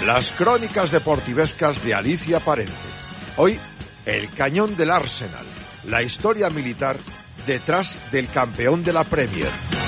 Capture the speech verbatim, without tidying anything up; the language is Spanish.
Las crónicas deportivescas de Alicia Parente. Hoy, el cañón del Arsenal, la historia militar detrás del campeón de la Premier.